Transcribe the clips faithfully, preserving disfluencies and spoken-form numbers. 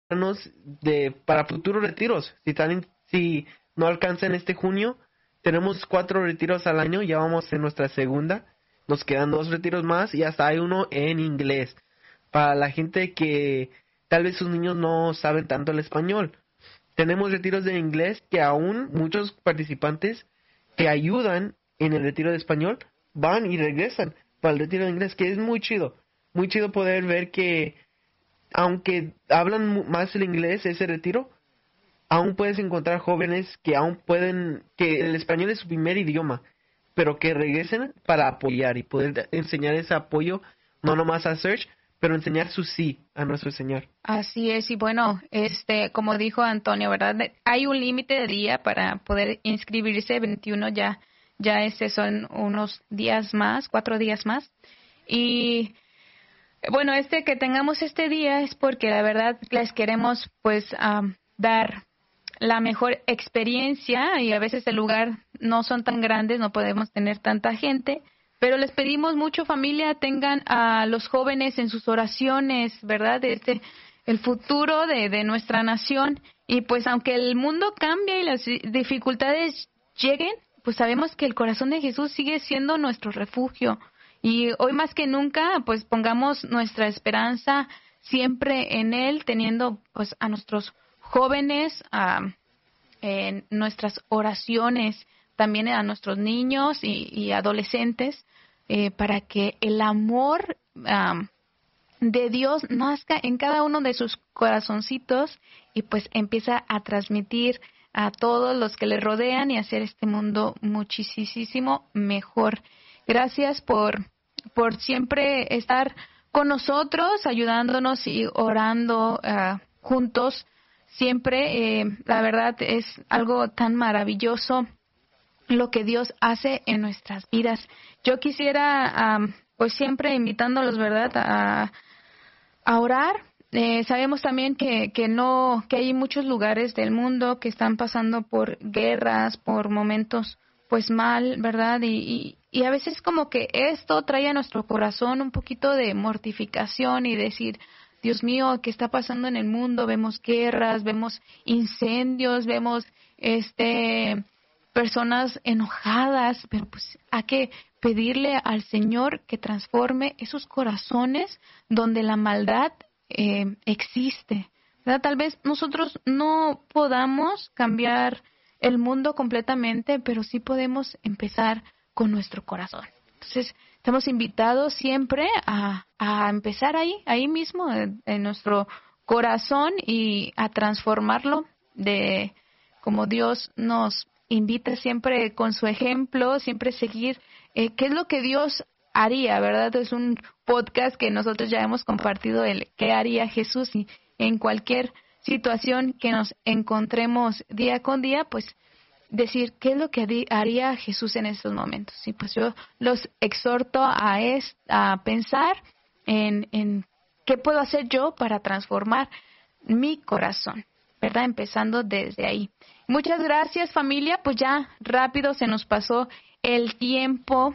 prepararnos de, para futuros retiros. Si, están, si no alcanzan este junio, tenemos cuatro retiros al año, ya vamos en nuestra segunda. Nos quedan dos retiros más y hasta hay uno en inglés. Para la gente que tal vez sus niños no saben tanto el español. Tenemos retiros de inglés que aún muchos participantes que ayudan en el retiro de español van y regresan para el retiro de inglés, que es muy chido. Muy chido poder ver que aunque hablan más el inglés ese retiro, aún puedes encontrar jóvenes que aún pueden, que el español es su primer idioma, pero que regresen para apoyar y poder enseñar ese apoyo, no nomás a Search, pero enseñar su sí a nuestro Señor. Así es, y bueno, este, como dijo Antonio, ¿verdad? Hay un límite de día para poder inscribirse, veintiuno ya, ya este son unos días más, cuatro días más. Y bueno, este que tengamos este día es porque la verdad les queremos pues um, dar la mejor experiencia, y a veces el lugar no son tan grandes, no podemos tener tanta gente. Pero les pedimos mucho, familia, tengan a los jóvenes en sus oraciones, ¿verdad? Este, el futuro de, de nuestra nación. Y pues aunque el mundo cambie y las dificultades lleguen, pues sabemos que el corazón de Jesús sigue siendo nuestro refugio. Y hoy más que nunca, pues pongamos nuestra esperanza siempre en Él, teniendo pues a nuestros jóvenes, a, en nuestras oraciones, también a nuestros niños y, y adolescentes, eh, para que el amor um, de Dios nazca en cada uno de sus corazoncitos y pues empieza a transmitir a todos los que le rodean y hacer este mundo muchísimo mejor. Gracias por, por siempre estar con nosotros, ayudándonos y orando uh, juntos. Siempre, eh, la verdad, es algo tan maravilloso lo que Dios hace en nuestras vidas. Yo quisiera, um, pues siempre invitándolos, ¿verdad?, a, a orar. Eh, sabemos también que, que no, que hay muchos lugares del mundo que están pasando por guerras, por momentos, pues mal, ¿verdad? Y, y, y a veces como que esto trae a nuestro corazón un poquito de mortificación y decir, Dios mío, ¿qué está pasando en el mundo? Vemos guerras, vemos incendios, vemos este personas enojadas, pero pues hay que pedirle al Señor que transforme esos corazones donde la maldad eh, existe, ¿verdad? Tal vez nosotros no podamos cambiar el mundo completamente, pero sí podemos empezar con nuestro corazón. Entonces, estamos invitados siempre a, a empezar ahí, ahí mismo, en, en nuestro corazón y a transformarlo de como Dios nos invita siempre con su ejemplo, siempre seguir eh, qué es lo que Dios haría, ¿verdad? Es un podcast que nosotros ya hemos compartido el qué haría Jesús, y en cualquier situación que nos encontremos día con día, pues decir qué es lo que haría Jesús en estos momentos. Y pues yo los exhorto a, es, a pensar en, en qué puedo hacer yo para transformar mi corazón, ¿verdad? Empezando desde ahí. Muchas gracias, familia. Pues ya rápido se nos pasó el tiempo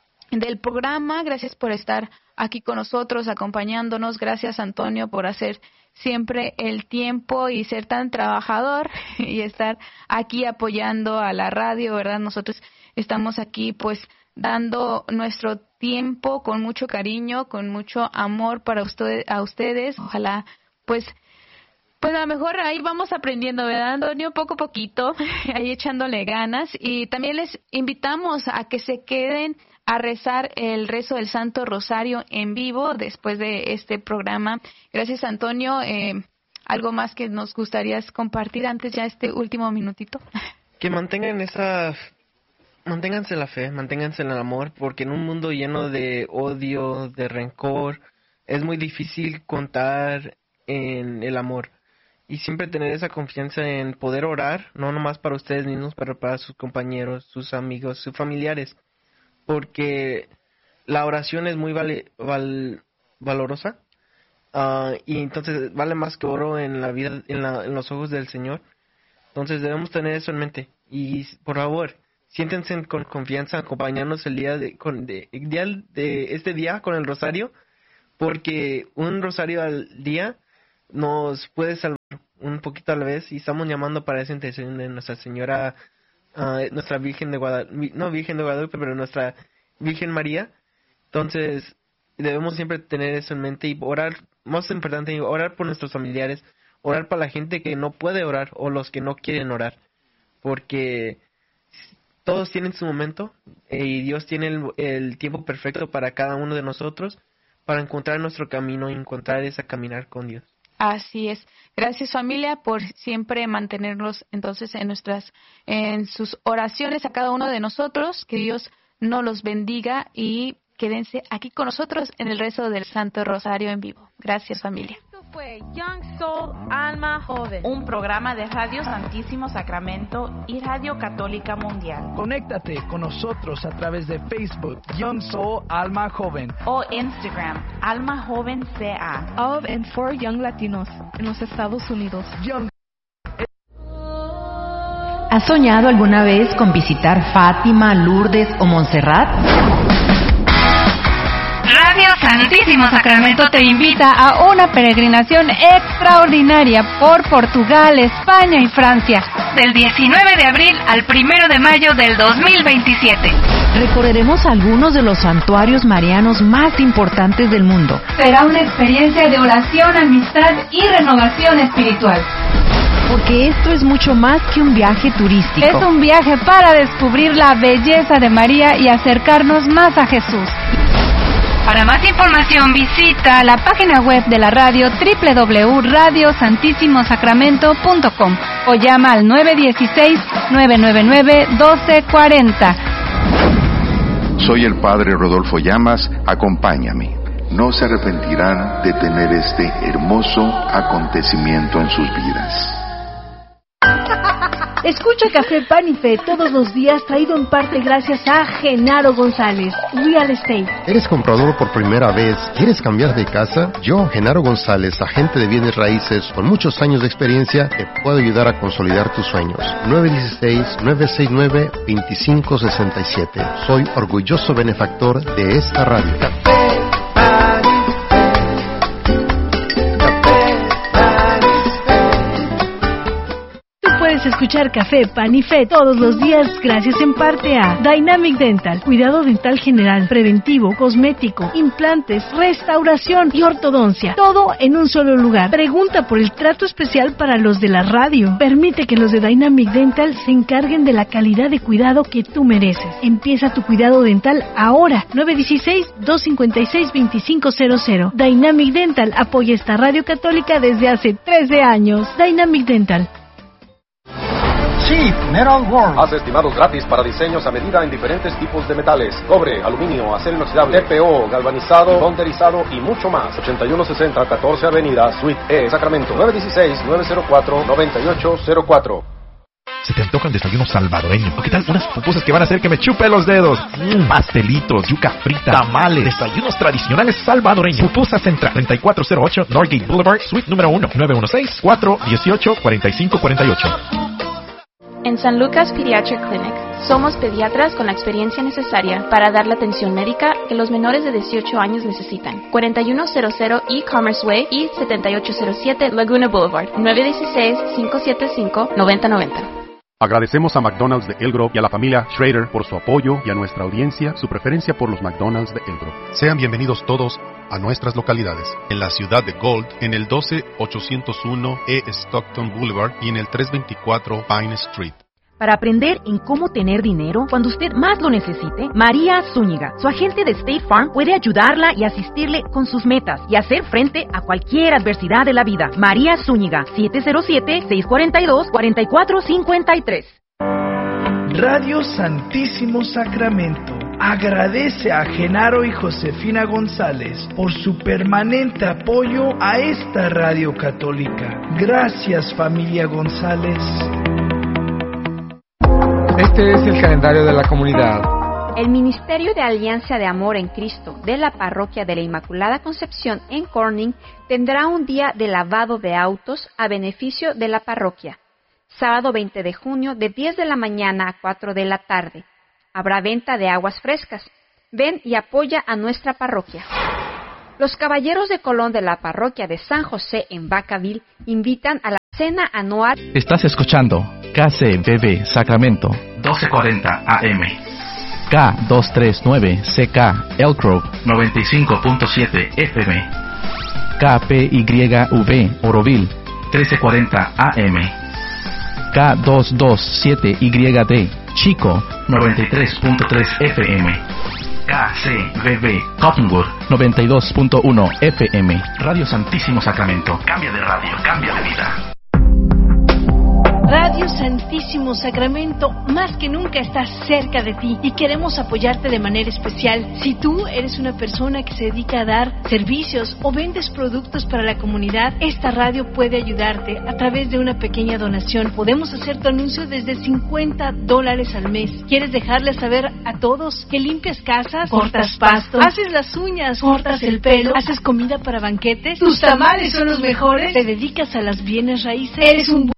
del programa. Gracias por estar aquí con nosotros, acompañándonos. Gracias, Antonio, por hacer siempre el tiempo y ser tan trabajador y estar aquí apoyando a la radio, ¿verdad? Nosotros estamos aquí pues dando nuestro tiempo con mucho cariño, con mucho amor para usted, a ustedes. Ojalá pues Pues a lo mejor ahí vamos aprendiendo, ¿verdad, Antonio? Poco a poquito, ahí echándole ganas. Y también les invitamos a que se queden a rezar el rezo del Santo Rosario en vivo después de este programa. Gracias, Antonio. Eh, ¿Algo más que nos gustaría compartir antes ya este último minutito? Que mantengan esa... Manténganse la fe, manténganse en el amor, porque en un mundo lleno de odio, de rencor, es muy difícil contar en el amor. Y siempre tener esa confianza en poder orar, no nomás para ustedes mismos, pero para sus compañeros, sus amigos, sus familiares. Porque la oración es muy vale, val, valorosa. Uh, y entonces vale más que oro en la vida, en, la, en los ojos del Señor. Entonces debemos tener eso en mente. Y por favor, siéntense con confianza, acompañarnos el día de, con, de, el día de este día con el rosario. Porque un rosario al día nos puede salvar un poquito a la vez y estamos llamando para esa intención de Nuestra Señora, uh, nuestra Virgen de Guadalupe, no Virgen de Guadalupe, pero nuestra Virgen María. Entonces debemos siempre tener eso en mente y orar, más importante, orar por nuestros familiares, orar para la gente que no puede orar o los que no quieren orar, porque todos tienen su momento eh, y Dios tiene el, el tiempo perfecto para cada uno de nosotros para encontrar nuestro camino y encontrar ese caminar con Dios. Así es. Gracias, familia, por siempre mantenernos entonces en nuestras, en sus oraciones a cada uno de nosotros. Que Dios nos los bendiga y quédense aquí con nosotros en el rezo del Santo Rosario en vivo. Gracias, familia. Fue Young Soul Alma Joven, un programa de Radio Santísimo Sacramento y Radio Católica Mundial. Conéctate con nosotros a través de Facebook Young Soul Alma Joven o Instagram Alma Joven C A of and for Young Latinos en los Estados Unidos. Young. ¿Has soñado alguna vez con visitar Fátima, Lourdes o Montserrat? Radio Santísimo Sacramento te invita a una peregrinación extraordinaria por Portugal, España y Francia, del diecinueve de abril al primero de mayo del dos mil veintisiete. Recorreremos algunos de los santuarios marianos más importantes del mundo. Será una experiencia de oración, amistad y renovación espiritual. Porque esto es mucho más que un viaje turístico. Es un viaje para descubrir la belleza de María y acercarnos más a Jesús. Para más información visita la página web de la radio doble u doble u doble u punto radio santísimo sacramento punto com o llama al nueve uno seis, nueve nueve nueve, uno dos cuatro cero. Soy el Padre Rodolfo Llamas, acompáñame. No se arrepentirán de tener este hermoso acontecimiento en sus vidas. Escucha Café Pan y Fe todos los días, traído en parte gracias a Genaro González, Real Estate. ¿Eres comprador por primera vez? ¿Quieres cambiar de casa? Yo, Genaro González, agente de bienes raíces con muchos años de experiencia, te puedo ayudar a consolidar tus sueños. nueve uno seis, nueve seis nueve, dos cinco seis siete. Soy orgulloso benefactor de esta radio. Puedes escuchar Café, Pan y Fe todos los días gracias en parte a Dynamic Dental, cuidado dental general, preventivo, cosmético, implantes, restauración y ortodoncia. Todo en un solo lugar. Pregunta por el trato especial para los de la radio. Permite que los de Dynamic Dental se encarguen de la calidad de cuidado que tú mereces. Empieza tu cuidado dental ahora. nueve uno seis, dos cinco seis, dos cinco cero cero. Dynamic Dental apoya esta radio católica desde hace trece años. Dynamic Dental. Cheap Metal World. Haz estimados gratis para diseños a medida en diferentes tipos de metales: cobre, aluminio, acero inoxidable, T P O, galvanizado, bonderizado y mucho más. ochenta y uno sesenta, catorce Avenida, Suite E, Sacramento. nueve uno seis, nueve cero cuatro, nueve ocho cero cuatro. ¿Se te antojan desayunos salvadoreños? ¿O qué tal unas pupusas que van a hacer que me chupe los dedos? Mm, pastelitos, yuca frita, tamales, desayunos tradicionales salvadoreños. Pupusa Central, treinta y cuatro cero ocho Norgate Boulevard, Suite número uno, nueve uno seis, cuatro uno ocho, cuatro cinco cuatro ocho. En San Lucas Pediatric Clinic, somos pediatras con la experiencia necesaria para dar la atención médica que los menores de dieciocho años necesitan. cuarenta y uno cero cero E-Commerce Way y setenta y ocho cero siete Laguna Boulevard, nueve uno seis, cinco siete cinco, nueve cero nueve cero. Agradecemos a McDonald's de El Grove y a la familia Schrader por su apoyo y a nuestra audiencia su preferencia por los McDonald's de El Grove. Sean bienvenidos todos a nuestras localidades. En la ciudad de Gold, en el doce ochocientos uno E Stockton Boulevard y en el trescientos veinticuatro Pine Street. Para aprender en cómo tener dinero cuando usted más lo necesite, María Zúñiga, su agente de State Farm, puede ayudarla y asistirle con sus metas y hacer frente a cualquier adversidad de la vida. María Zúñiga, siete cero siete, seis cuatro dos, cuatro cuatro cinco tres. Radio Santísimo Sacramento agradece a Genaro y Josefina González por su permanente apoyo a esta radio católica. Gracias, familia González. Este es el calendario de la comunidad. El Ministerio de Alianza de Amor en Cristo de la Parroquia de la Inmaculada Concepción en Corning tendrá un día de lavado de autos a beneficio de la parroquia. Sábado veinte de junio de diez de la mañana a cuatro de la tarde. Habrá venta de aguas frescas. Ven y apoya a nuestra parroquia. Los Caballeros de Colón de la Parroquia de San José en Vacaville invitan a la Cena anual. Estás escuchando K C B B Sacramento doce cuarenta A M, K doscientos treinta y nueve C K Elk Grove noventa y cinco punto siete F M, K P Y V Oroville trece cuarenta A M, K doscientos veintisiete Y D Chico noventa y tres punto tres F M, K C B B Cottonwood noventa y dos punto uno F M. Radio Santísimo Sacramento. Cambia de radio, cambia de vida. Radio Santísimo Sacramento más que nunca está cerca de ti y queremos apoyarte de manera especial. Si tú eres una persona que se dedica a dar servicios o vendes productos para la comunidad, esta radio puede ayudarte a través de una pequeña donación. Podemos hacer tu anuncio desde cincuenta dólares al mes. ¿Quieres dejarle saber a todos que limpias casas, cortas pastos, haces las uñas, cortas el pelo, haces comida para banquetes, tus tamales son los mejores, te dedicas a las bienes raíces, eres un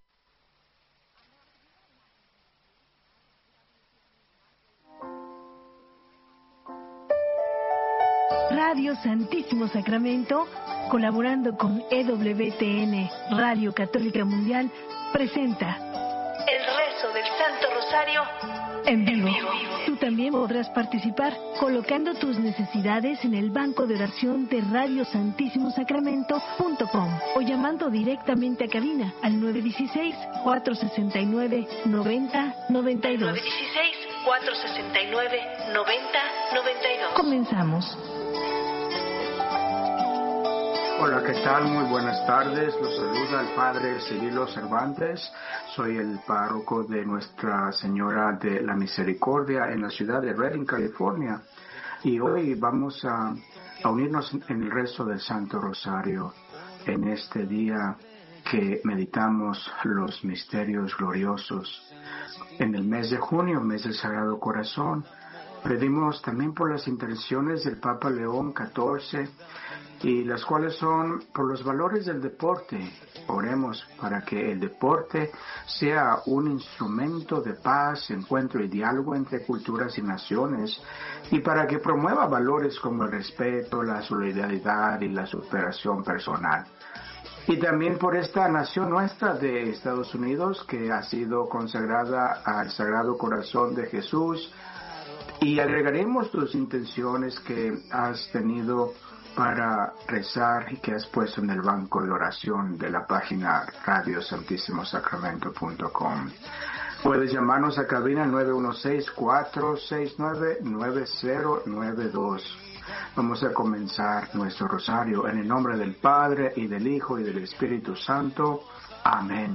Radio Santísimo Sacramento, colaborando con E W T N, Radio Católica Mundial, presenta el rezo del Santo Rosario en vivo. Tú también podrás participar colocando tus necesidades en el banco de oración de radio santísimo sacramento punto com o llamando directamente a cabina al nueve uno seis, cuatro seis nueve, nueve cero nueve dos. nueve uno seis, cuatro seis nueve, nueve cero nueve dos. Comenzamos. Hola, ¿qué tal? Muy buenas tardes. Los saluda el Padre Cirilo Cervantes. Soy el párroco de Nuestra Señora de la Misericordia en la ciudad de Redding, California. Y hoy vamos a, a unirnos en el rezo del Santo Rosario en este día que meditamos los misterios gloriosos. En el mes de junio, mes del Sagrado Corazón, pedimos también por las intenciones del Papa León catorce, y las cuales son por los valores del deporte. Oremos para que el deporte sea un instrumento de paz, encuentro y diálogo entre culturas y naciones, y para que promueva valores como el respeto, la solidaridad y la superación personal. Y también por esta nación nuestra de Estados Unidos, que ha sido consagrada al Sagrado Corazón de Jesús, y agregaremos tus intenciones que has tenido para rezar y que has puesto en el banco de oración de la página radio santísimo sacramento punto com. Puedes llamarnos a cabina nueve uno seis, cuatro seis nueve, nueve cero nueve dos. Vamos a comenzar nuestro rosario en el nombre del Padre y del Hijo y del Espíritu Santo. Amén.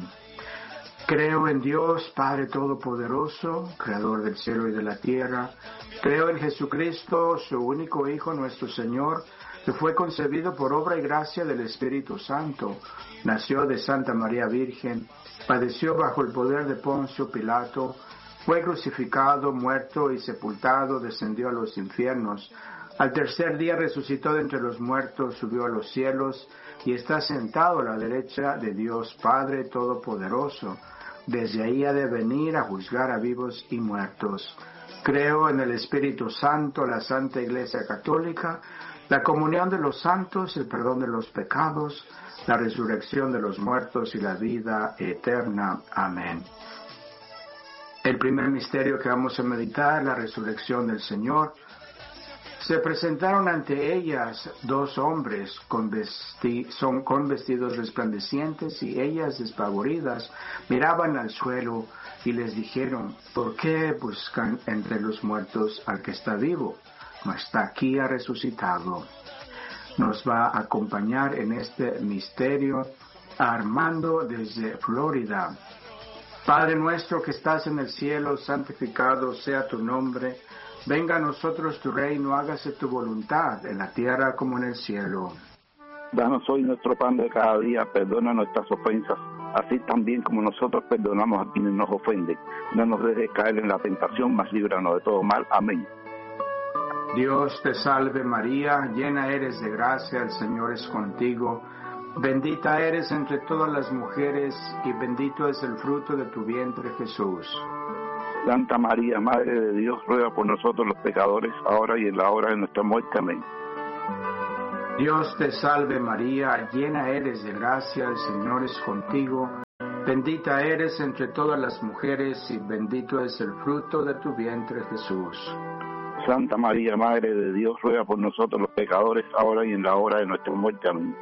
Creo en Dios, Padre Todopoderoso, Creador del cielo y de la tierra. Creo en Jesucristo, su único Hijo, nuestro Señor, que fue concebido por obra y gracia del Espíritu Santo. Nació de Santa María Virgen, padeció bajo el poder de Poncio Pilato, fue crucificado, muerto y sepultado, descendió a los infiernos. Al tercer día resucitó de entre los muertos, subió a los cielos y está sentado a la derecha de Dios Padre Todopoderoso. Desde ahí ha de venir a juzgar a vivos y muertos. Creo en el Espíritu Santo, la Santa Iglesia Católica, la comunión de los santos, el perdón de los pecados, la resurrección de los muertos y la vida eterna. Amén. El primer misterio que vamos a meditar, la resurrección del Señor. Se presentaron ante ellas dos hombres con, vesti- son, con vestidos resplandecientes, y ellas, despavoridas, miraban al suelo y les dijeron: ¿por qué buscan entre los muertos al que está vivo? No está aquí, ha resucitado. Nos va a acompañar en este misterio Armando desde Florida. Padre nuestro que estás en el cielo, santificado sea tu nombre. Venga a nosotros tu reino, hágase tu voluntad, en la tierra como en el cielo. Danos hoy nuestro pan de cada día, perdona nuestras ofensas, así también como nosotros perdonamos a quienes nos ofenden. No nos dejes caer en la tentación, mas líbranos de todo mal. Amén. Dios te salve María, llena eres de gracia, el Señor es contigo. Bendita eres entre todas las mujeres, y bendito es el fruto de tu vientre, Jesús. Santa María, Madre de Dios, ruega por nosotros los pecadores, ahora y en la hora de nuestra muerte. Amén. Dios te salve María, llena eres de gracia, el Señor es contigo. Bendita eres entre todas las mujeres y bendito es el fruto de tu vientre, Jesús. Santa María, Madre de Dios, ruega por nosotros los pecadores, ahora y en la hora de nuestra muerte. Amén.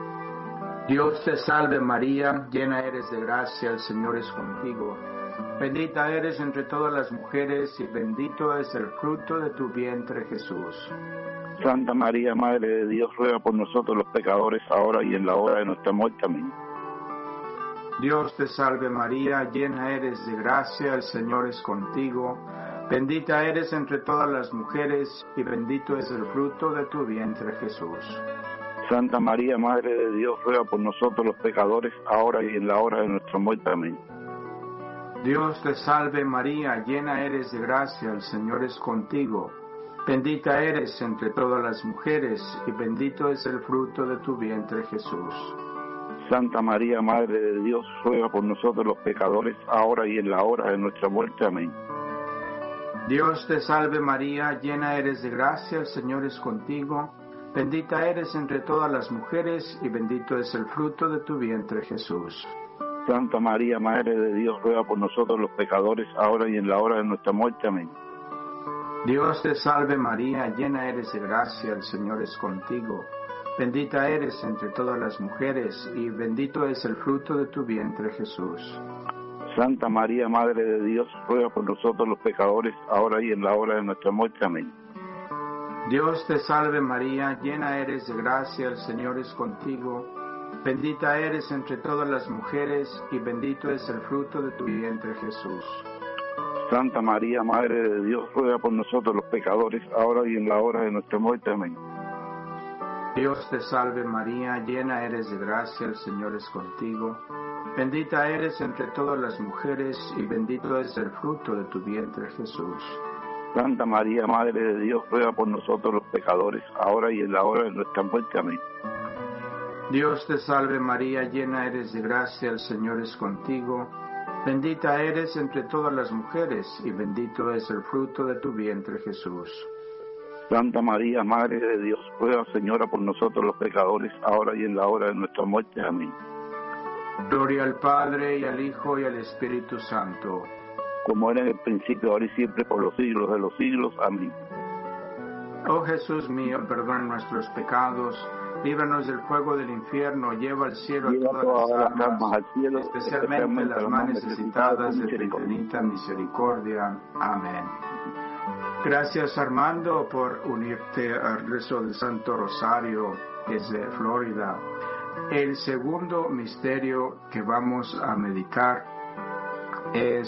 Dios te salve María, llena eres de gracia, el Señor es contigo. Bendita eres entre todas las mujeres y bendito es el fruto de tu vientre, Jesús. Santa María, Madre de Dios, ruega por nosotros los pecadores, ahora y en la hora de nuestra muerte. Amén. Dios te salve María, llena eres de gracia, el Señor es contigo. Bendita eres entre todas las mujeres y bendito es el fruto de tu vientre, Jesús. Santa María, Madre de Dios, ruega por nosotros los pecadores, ahora y en la hora de nuestra muerte. Amén. Dios te salve María, llena eres de gracia, el Señor es contigo. Bendita eres entre todas las mujeres y bendito es el fruto de tu vientre, Jesús. Santa María, Madre de Dios, ruega por nosotros los pecadores, ahora y en la hora de nuestra muerte. Amén. Dios te salve María, llena eres de gracia, el Señor es contigo. Bendita eres entre todas las mujeres y bendito es el fruto de tu vientre, Jesús. Santa María, Madre de Dios, ruega por nosotros los pecadores, ahora y en la hora de nuestra muerte. Amén. Dios te salve María, llena eres de gracia, el Señor es contigo. Bendita eres entre todas las mujeres y bendito es el fruto de tu vientre, Jesús. Santa María, Madre de Dios, ruega por nosotros los pecadores, ahora y en la hora de nuestra muerte. Amén. Dios te salve María, llena eres de gracia, el Señor es contigo. Bendita eres entre todas las mujeres y bendito es el fruto de tu vientre, Jesús. Santa María, Madre de Dios, ruega por nosotros los pecadores, ahora y en la hora de nuestra muerte. Amén. Dios te salve María, llena eres de gracia, el Señor es contigo. Bendita eres entre todas las mujeres y bendito es el fruto de tu vientre, Jesús. Santa María, Madre de Dios, ruega por nosotros los pecadores, ahora y en la hora de nuestra muerte. Amén. Dios te salve María, llena eres de gracia, el Señor es contigo. Bendita eres entre todas las mujeres y bendito es el fruto de tu vientre, Jesús. Santa María, Madre de Dios, ruega, Señora, por nosotros los pecadores, ahora y en la hora de nuestra muerte. Amén. Gloria al Padre, y al Hijo, y al Espíritu Santo. Como era en el principio, ahora y siempre, por los siglos de los siglos. Amén. Oh Jesús mío, perdona nuestros pecados, líbranos del fuego del infierno, lleva al cielo a todas, todas las almas, almas al cielo, especialmente, especialmente las más necesitadas de tu infinita misericordia. Amén. Gracias, Armando, por unirte al rezo del Santo Rosario desde Florida. El segundo misterio que vamos a meditar es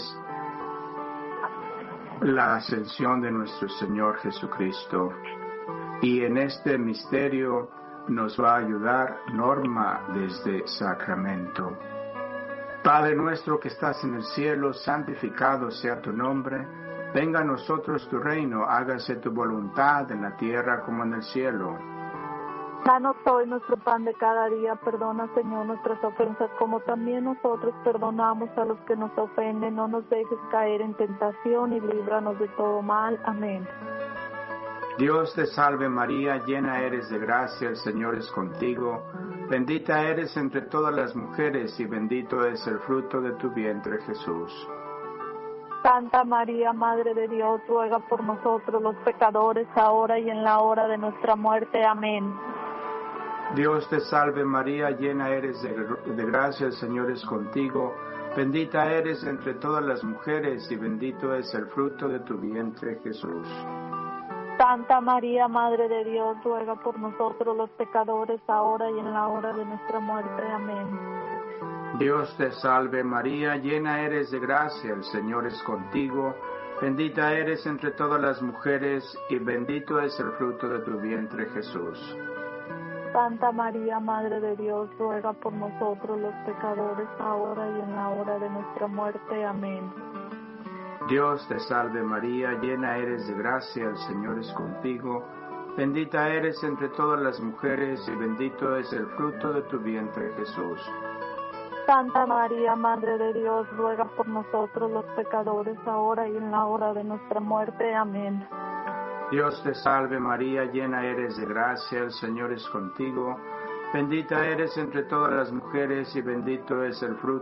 la ascensión de nuestro Señor Jesucristo. Y en este misterio nos va a ayudar Norma desde Sacramento. Padre nuestro que estás en el cielo, santificado sea tu nombre. Venga a nosotros tu reino, hágase tu voluntad en la tierra como en el cielo. Danos hoy nuestro pan de cada día, perdona, Señor, nuestras ofensas, como también nosotros perdonamos a los que nos ofenden. No nos dejes caer en tentación y líbranos de todo mal. Amén. Dios te salve María, llena eres de gracia, el Señor es contigo. Bendita eres entre todas las mujeres y bendito es el fruto de tu vientre, Jesús. Santa María, Madre de Dios, ruega por nosotros los pecadores, ahora y en la hora de nuestra muerte. Amén. Dios te salve María, llena eres de, de gracia, el Señor es contigo. Bendita eres entre todas las mujeres y bendito es el fruto de tu vientre, Jesús. Santa María, Madre de Dios, ruega por nosotros los pecadores, ahora y en la hora de nuestra muerte. Amén. Dios te salve María, llena eres de gracia, el Señor es contigo. Bendita eres entre todas las mujeres y bendito es el fruto de tu vientre, Jesús. Santa María, Madre de Dios, ruega por nosotros los pecadores, ahora y en la hora de nuestra muerte. Amén. Dios te salve María, llena eres de gracia, el Señor es contigo. Bendita eres entre todas las mujeres y bendito es el fruto de tu vientre, Jesús. Santa María, Madre de Dios, ruega por nosotros los pecadores, ahora y en la hora de nuestra muerte. Amén. Dios te salve María, llena eres de gracia, el Señor es contigo. Bendita eres entre todas las mujeres y bendito es el fruto de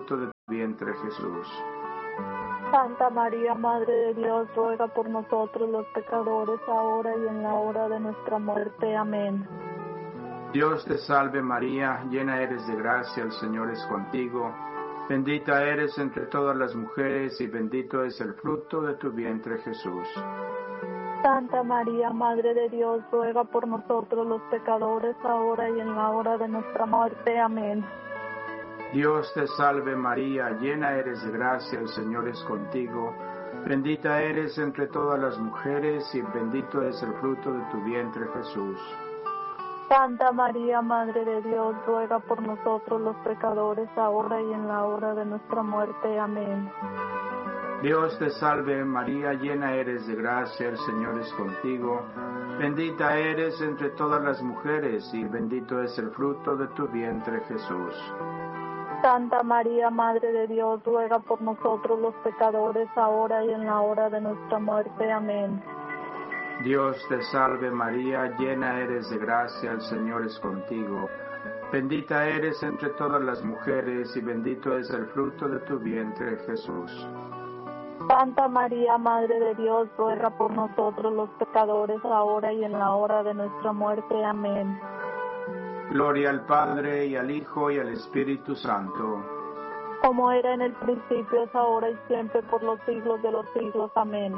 vientre Jesús. Santa María, Madre de Dios, ruega por nosotros los pecadores, ahora y en la hora de nuestra muerte. Amén. Dios te salve María, llena eres de gracia, el Señor es contigo. Bendita eres entre todas las mujeres y bendito es el fruto de tu vientre Jesús. Santa María, Madre de Dios, ruega por nosotros los pecadores, ahora y en la hora de nuestra muerte. Amén. Dios te salve María, llena eres de gracia, el Señor es contigo. Bendita eres entre todas las mujeres y bendito es el fruto de tu vientre Jesús. Santa María, Madre de Dios, ruega por nosotros los pecadores, ahora y en la hora de nuestra muerte. Amén. Dios te salve María, llena eres de gracia, el Señor es contigo. Bendita eres entre todas las mujeres y bendito es el fruto de tu vientre Jesús. Santa María, Madre de Dios, ruega por nosotros los pecadores, ahora y en la hora de nuestra muerte. Amén. Dios te salve María, llena eres de gracia, el Señor es contigo. Bendita eres entre todas las mujeres y bendito es el fruto de tu vientre Jesús. Santa María, Madre de Dios, ruega por nosotros los pecadores, ahora y en la hora de nuestra muerte. Amén. Gloria al Padre, y al Hijo, y al Espíritu Santo. Como era en el principio, es ahora y siempre, por los siglos de los siglos. Amén.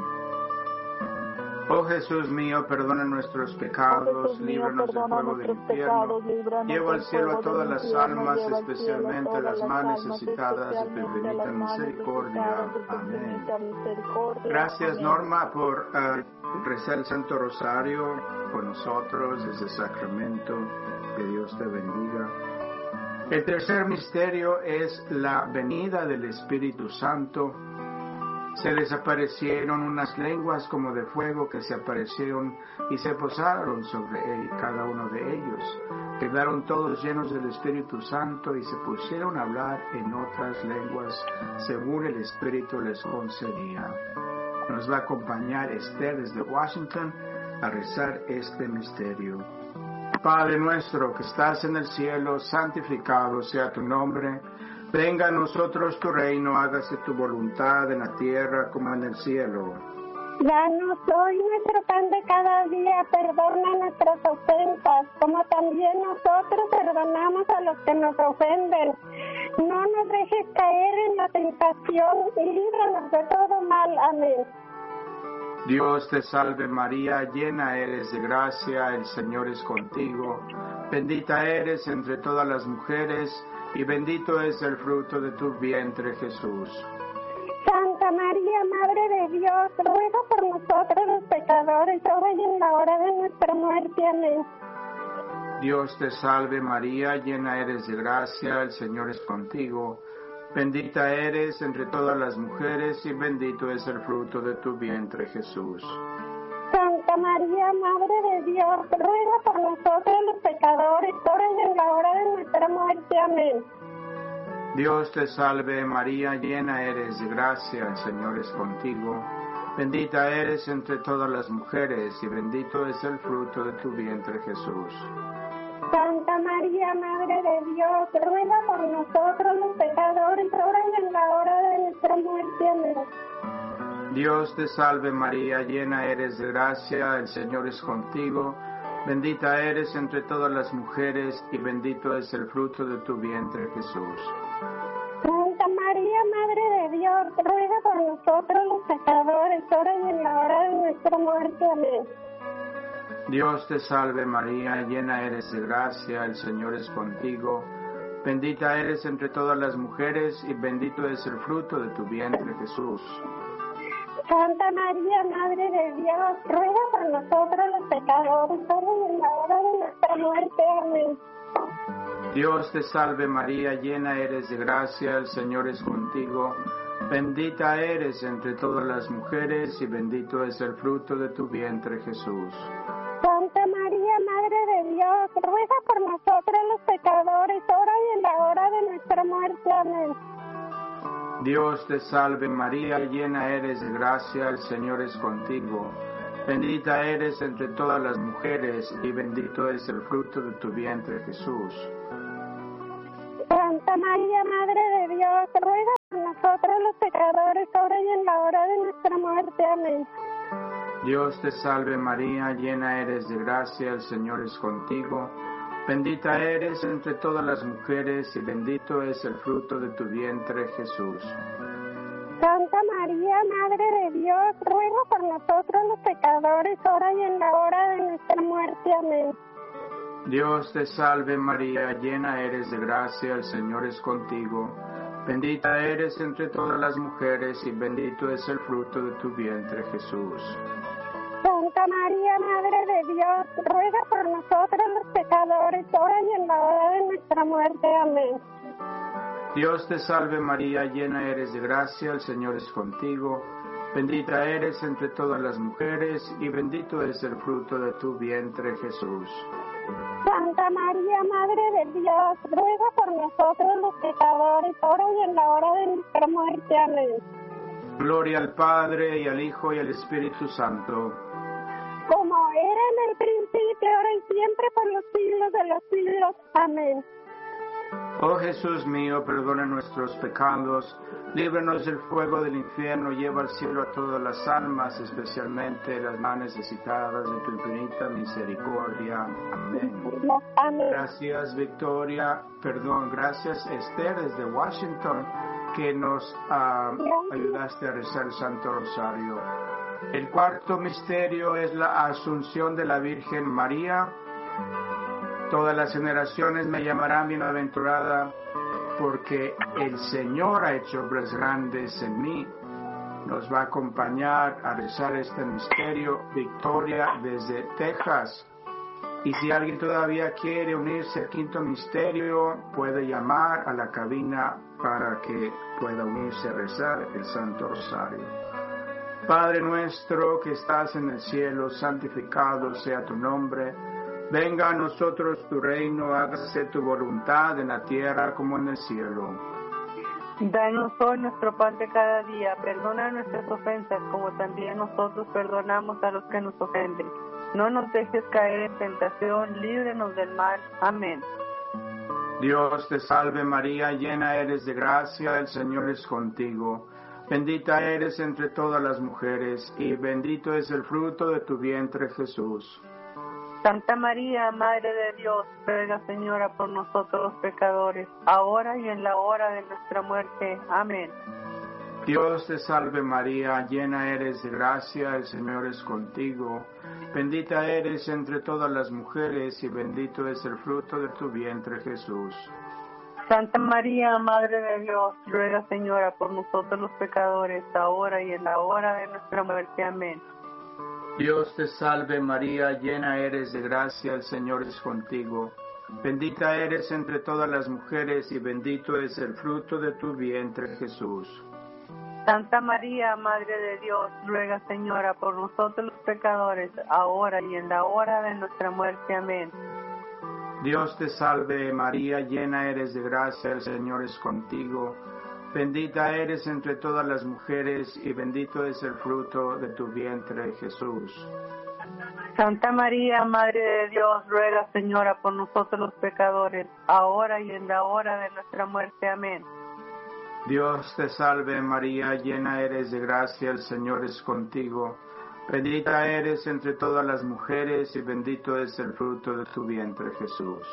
Oh Jesús mío, perdona nuestros pecados, líbranos del fuego del infierno, lleva al cielo a todas las almas, especialmente las más necesitadas de tu bendita misericordia. Amén. Gracias Norma por uh, rezar el Santo Rosario con nosotros desde Sacramento. Que Dios te bendiga. El tercer misterio es la venida del Espíritu Santo. Se les aparecieron unas lenguas como de fuego que se aparecieron y se posaron sobre él, cada uno de ellos. Quedaron todos llenos del Espíritu Santo y se pusieron a hablar en otras lenguas según el Espíritu les concedía. Nos va a acompañar Esther desde Washington a rezar este misterio. Padre nuestro que estás en el cielo, santificado sea tu nombre. Venga a nosotros tu reino, hágase tu voluntad en la tierra como en el cielo. Danos hoy nuestro pan de cada día, perdona nuestras ofensas, como también nosotros perdonamos a los que nos ofenden. No nos dejes caer en la tentación y líbranos de todo mal. Amén. Dios te salve María, llena eres de gracia, el Señor es contigo. Bendita eres entre todas las mujeres y bendito es el fruto de tu vientre Jesús. Santa María, Madre de Dios, ruega por nosotros los pecadores, ahora y en la hora de nuestra muerte. Amén. Dios te salve María, llena eres de gracia, el Señor es contigo. Bendita eres entre todas las mujeres y bendito es el fruto de tu vientre Jesús. Santa María, Madre de Dios, ruega por nosotros los pecadores, ahora y en la hora de nuestra muerte. Amén. Dios te salve María, llena eres de gracia, el Señor es contigo. Bendita eres entre todas las mujeres y bendito es el fruto de tu vientre Jesús. Santa María, Madre de Dios, ruega por nosotros los pecadores, ahora y en la hora de nuestra muerte. Amén. Dios te salve María, llena eres de gracia, el Señor es contigo. Bendita eres entre todas las mujeres y bendito es el fruto de tu vientre Jesús. Santa María, Madre de Dios, ruega por nosotros los pecadores, ahora y en la hora de nuestra muerte. Amén. Dios te salve María, llena eres de gracia, el Señor es contigo. Bendita eres entre todas las mujeres y bendito es el fruto de tu vientre Jesús. Santa María, Madre de Dios, ruega por nosotros los pecadores, ahora y en la hora de nuestra muerte. Amén. Dios te salve María, llena eres de gracia, el Señor es contigo. Bendita eres entre todas las mujeres y bendito es el fruto de tu vientre Jesús. Santa María, Madre de Dios, ruega por nosotros los pecadores, ahora y en la hora de nuestra muerte. Amén. Dios te salve María, llena eres de gracia, el Señor es contigo. Bendita eres entre todas las mujeres y bendito es el fruto de tu vientre Jesús. Santa María, Madre de Dios, ruega pecadores, ahora y en la hora de nuestra muerte. Amén. Dios te salve María, llena eres de gracia, el Señor es contigo. Bendita eres entre todas las mujeres y bendito es el fruto de tu vientre, Jesús. Santa María, Madre de Dios, ruega por nosotros los pecadores, ahora y en la hora de nuestra muerte. Amén. Dios te salve María, llena eres de gracia, el Señor es contigo. Bendita eres entre todas las mujeres y bendito es el fruto de tu vientre, Jesús. Santa María, Madre de Dios, ruega por nosotros los pecadores, ahora y en la hora de nuestra muerte. Amén. Dios te salve María, llena eres de gracia, el Señor es contigo. Bendita eres entre todas las mujeres y bendito es el fruto de tu vientre, Jesús. Santa María, Madre de Dios, ruega por nosotros los pecadores, ahora y en la hora de nuestra muerte. Amén. Gloria al Padre, y al Hijo, y al Espíritu Santo. Como era en el principio, ahora y siempre, por los siglos de los siglos. Amén. Oh Jesús mío, perdona nuestros pecados, líbranos del fuego del infierno, lleva al cielo a todas las almas, especialmente las más necesitadas de tu infinita misericordia. Amén. Amén. Gracias Victoria, perdón, gracias Esther desde Washington, que nos uh, ayudaste a rezar el Santo Rosario. El cuarto misterio es la Asunción de la Virgen María. Todas las generaciones me llamarán bienaventurada, porque el Señor ha hecho obras grandes en mí. Nos va a acompañar a rezar este misterio Victoria desde Texas. Y si alguien todavía quiere unirse al quinto misterio, puede llamar a la cabina para que pueda unirse a rezar el Santo Rosario. Padre nuestro que estás en el cielo, santificado sea tu nombre. Venga a nosotros tu reino, hágase tu voluntad en la tierra como en el cielo. Danos hoy nuestro pan de cada día, perdona nuestras ofensas como también nosotros perdonamos a los que nos ofenden. No nos dejes caer en tentación, líbranos del mal. Amén. Dios te salve María, llena eres de gracia, el Señor es contigo. Bendita eres entre todas las mujeres y bendito es el fruto de tu vientre, Jesús. Santa María, Madre de Dios, ruega, Señora, por nosotros los pecadores, ahora y en la hora de nuestra muerte. Amén. Dios te salve María, llena eres de gracia, el Señor es contigo. Bendita eres entre todas las mujeres y bendito es el fruto de tu vientre, Jesús. Santa María, Madre de Dios, ruega, Señora, por nosotros los pecadores, ahora y en la hora de nuestra muerte. Amén. Dios te salve María, llena eres de gracia, el Señor es contigo. Bendita eres entre todas las mujeres y bendito es el fruto de tu vientre, Jesús. Santa María, Madre de Dios, ruega, Señora, por nosotros los pecadores, ahora y en la hora de nuestra muerte. Amén. Dios te salve María, llena eres de gracia, el Señor es contigo. Bendita eres entre todas las mujeres y bendito es el fruto de tu vientre, Jesús. Santa María, Madre de Dios, ruega, Señora, por nosotros los pecadores, ahora y en la hora de nuestra muerte. Amén. Dios te salve María, llena eres de gracia, el Señor es contigo. Bendita eres entre todas las mujeres y bendito es el fruto de tu vientre, Jesús.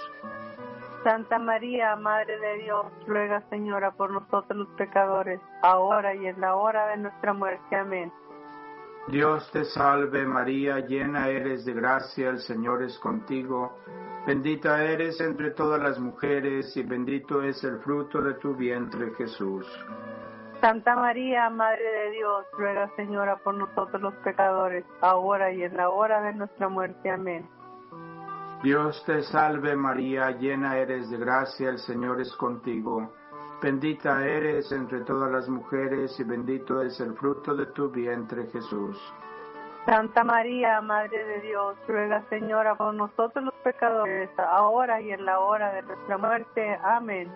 Santa María, Madre de Dios, ruega, Señora, por nosotros los pecadores, ahora y en la hora de nuestra muerte. Amén. Dios te salve María, llena eres de gracia, el Señor es contigo. Bendita eres entre todas las mujeres y bendito es el fruto de tu vientre, Jesús. Santa María, Madre de Dios, ruega, Señora, por nosotros los pecadores, ahora y en la hora de nuestra muerte. Amén. Dios te salve María, llena eres de gracia, el Señor es contigo. Bendita eres entre todas las mujeres y bendito es el fruto de tu vientre, Jesús. Santa María, Madre de Dios, ruega, Señora, por nosotros los pecadores, ahora y en la hora de nuestra muerte. Amén.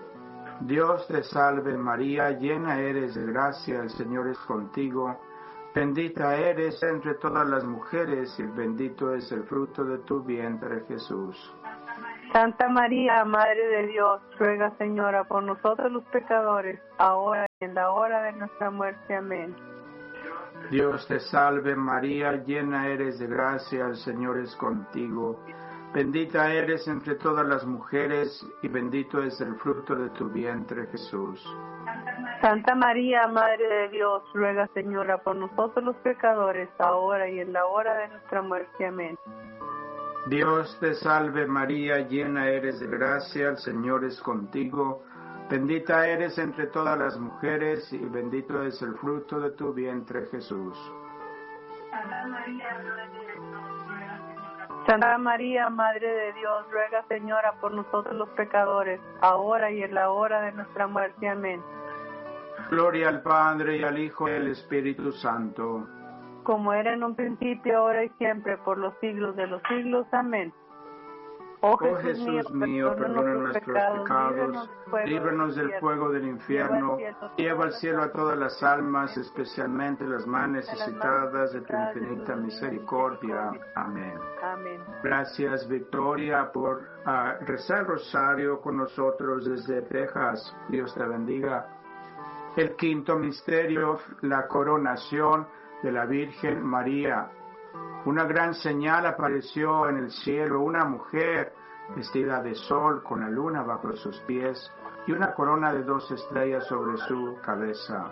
Dios te salve María, llena eres de gracia, el Señor es contigo. Bendita eres entre todas las mujeres y bendito es el fruto de tu vientre, Jesús. Santa María, Madre de Dios, ruega, Señora, por nosotros los pecadores, ahora y en la hora de nuestra muerte. Amén. Dios te salve María, llena eres de gracia, el Señor es contigo. Bendita eres entre todas las mujeres y bendito es el fruto de tu vientre, Jesús. Santa María, Madre de Dios, ruega, Señora, por nosotros los pecadores, ahora y en la hora de nuestra muerte. Amén. Dios te salve María, llena eres de gracia, el Señor es contigo. Bendita eres entre todas las mujeres y bendito es el fruto de tu vientre, Jesús. Santa María, Madre de Dios, Santa María, Madre de Dios, ruega, Señora, por nosotros los pecadores, ahora y en la hora de nuestra muerte. Amén. Gloria al Padre, y al Hijo, y al Espíritu Santo. Como era en un principio, ahora y siempre, por los siglos de los siglos. Amén. Oh Jesús, oh Jesús mío, perdona nuestros pecados, pecados líbranos del fuego del infierno, lleva al cielo a todas las almas, especialmente las más necesitadas de tu infinita misericordia. Amén. Amén. Gracias, Victoria, por uh, rezar el rosario con nosotros desde Texas. Dios te bendiga. El quinto misterio, la coronación de la Virgen María. Una gran señal apareció en el cielo, una mujer vestida de sol con la luna bajo sus pies y una corona de dos estrellas sobre su cabeza.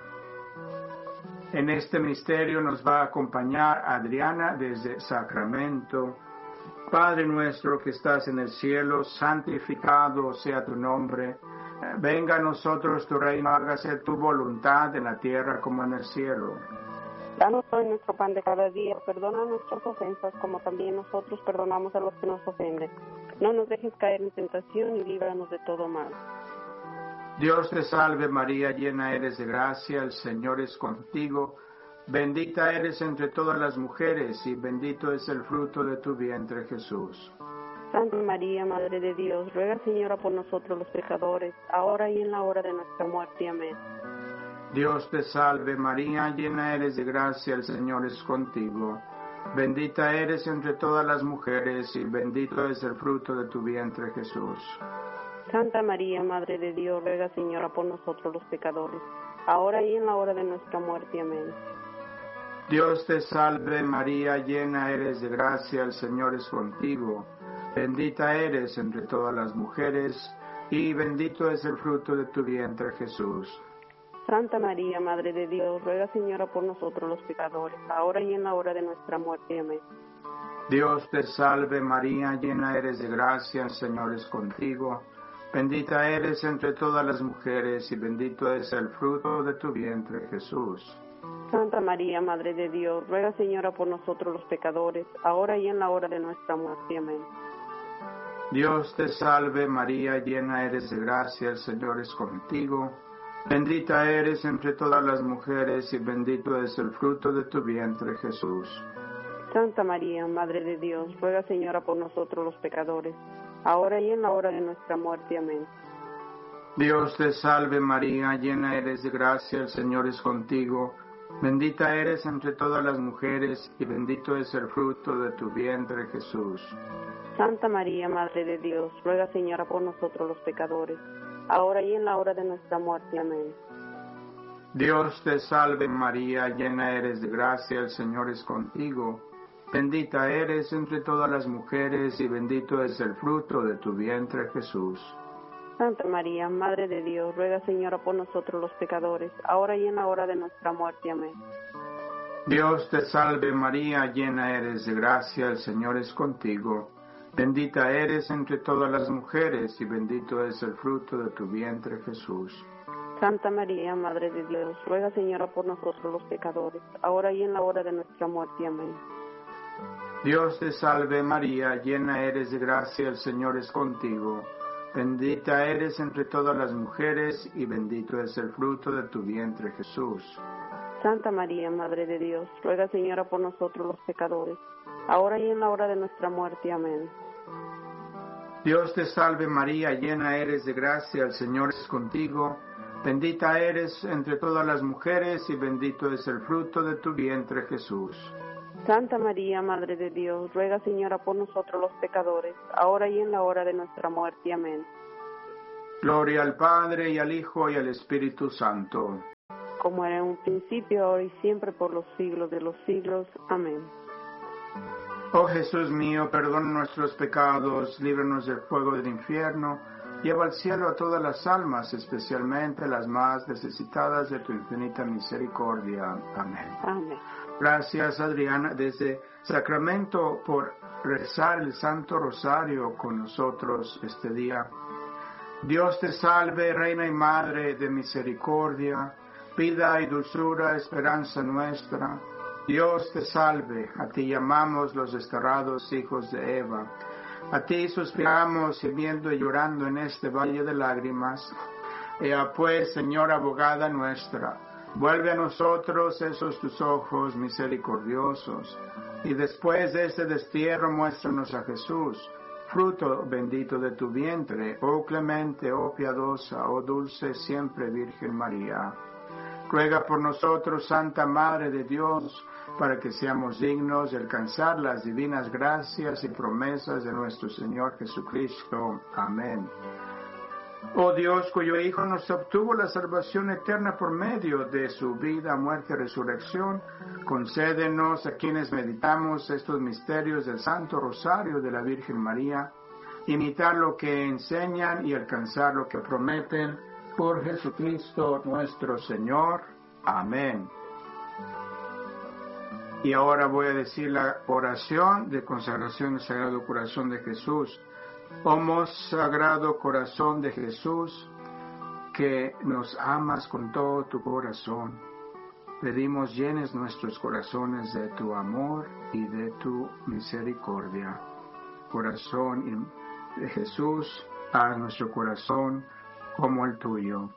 En este misterio nos va a acompañar Adriana desde Sacramento. Padre nuestro que estás en el cielo, santificado sea tu nombre. Venga a nosotros tu reino, hágase tu voluntad en la tierra como en el cielo. Danos hoy nuestro pan de cada día, perdona nuestras ofensas como también nosotros perdonamos a los que nos ofenden. No nos dejes caer en tentación y líbranos de todo mal. Dios te salve María, llena eres de gracia, el Señor es contigo. Bendita eres entre todas las mujeres y bendito es el fruto de tu vientre, Jesús. Santa María, Madre de Dios, ruega, Señora, por nosotros los pecadores, ahora y en la hora de nuestra muerte. Amén. Dios te salve María, llena eres de gracia, el Señor es contigo. Bendita eres entre todas las mujeres y bendito es el fruto de tu vientre, Jesús. Santa María, Madre de Dios, ruega, Señora, por nosotros los pecadores, ahora y en la hora de nuestra muerte. Amén. Dios te salve María, llena eres de gracia, el Señor es contigo. Bendita eres entre todas las mujeres y bendito es el fruto de tu vientre, Jesús. Santa María, Madre de Dios, ruega, Señora, por nosotros los pecadores, ahora y en la hora de nuestra muerte. Amén. Dios te salve María, llena eres de gracia, el Señor es contigo. Bendita eres entre todas las mujeres y bendito es el fruto de tu vientre, Jesús. Santa María, Madre de Dios, ruega, Señora, por nosotros los pecadores, ahora y en la hora de nuestra muerte. Amén. Dios te salve María, llena eres de gracia, el Señor es contigo. Bendita eres entre todas las mujeres y bendito es el fruto de tu vientre, Jesús. Santa María, Madre de Dios, ruega, Señora, por nosotros los pecadores, ahora y en la hora de nuestra muerte. Amén. Dios te salve María, llena eres de gracia, el Señor es contigo. Bendita eres entre todas las mujeres y bendito es el fruto de tu vientre, Jesús. Santa María, Madre de Dios, ruega, Señora, por nosotros los pecadores, ahora y en la hora de nuestra muerte. Amén. Dios te salve María, llena eres de gracia, el Señor es contigo. Bendita eres entre todas las mujeres y bendito es el fruto de tu vientre, Jesús. Santa María, Madre de Dios, ruega, Señora, por nosotros los pecadores, ahora y en la hora de nuestra muerte. Amén. Dios te salve María, llena eres de gracia, el Señor es contigo. Bendita eres entre todas las mujeres y bendito es el fruto de tu vientre, Jesús. Santa María, Madre de Dios, ruega, Señora, por nosotros los pecadores, ahora y en la hora de nuestra muerte. Amén. Dios te salve María, llena eres de gracia, el Señor es contigo. Bendita eres entre todas las mujeres y bendito es el fruto de tu vientre, Jesús. Santa María, Madre de Dios, ruega, Señora, por nosotros los pecadores, ahora y en la hora de nuestra muerte. Amén. Dios te salve María, llena eres de gracia, el Señor es contigo. Bendita eres entre todas las mujeres y bendito es el fruto de tu vientre, Jesús. Santa María, Madre de Dios, ruega, Señora, por nosotros los pecadores, ahora y en la hora de nuestra muerte. Amén. Gloria al Padre, y al Hijo, y al Espíritu Santo. Como era en un principio, ahora y siempre, por los siglos de los siglos. Amén. Oh Jesús mío, perdona nuestros pecados, líbranos del fuego del infierno, lleva al cielo a todas las almas, especialmente las más necesitadas de tu infinita misericordia. Amén. Amén. Gracias, Adriana, desde Sacramento, por rezar el Santo Rosario con nosotros este día. Dios te salve, Reina y Madre de misericordia, vida y dulzura, esperanza nuestra. Dios te salve, a ti llamamos los desterrados hijos de Eva. A ti suspiramos, gimiendo y llorando en este valle de lágrimas. Ea pues, Señora abogada nuestra, vuelve a nosotros esos tus ojos misericordiosos, y después de este destierro muéstranos a Jesús, fruto bendito de tu vientre, oh clemente, oh piadosa, oh dulce siempre Virgen María. Ruega por nosotros, Santa Madre de Dios, para que seamos dignos de alcanzar las divinas gracias y promesas de nuestro Señor Jesucristo. Amén. Oh Dios, cuyo Hijo nos obtuvo la salvación eterna por medio de su vida, muerte y resurrección, concédenos a quienes meditamos estos misterios del Santo Rosario de la Virgen María, imitar lo que enseñan y alcanzar lo que prometen, por Jesucristo nuestro Señor. Amén. Y ahora voy a decir la oración de consagración del Sagrado Corazón de Jesús. Oh Sagrado Corazón de Jesús, que nos amas con todo tu corazón, pedimos llenes nuestros corazones de tu amor y de tu misericordia. Corazón de Jesús, haz nuestro corazón como el tuyo.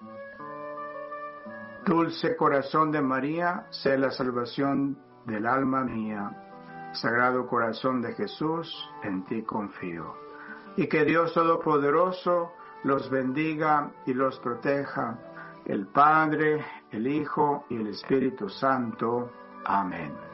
Dulce corazón de María, sé la salvación del alma mía. Sagrado corazón de Jesús, en ti confío. Y que Dios Todopoderoso los bendiga y los proteja, el Padre, el Hijo y el Espíritu Santo. Amén.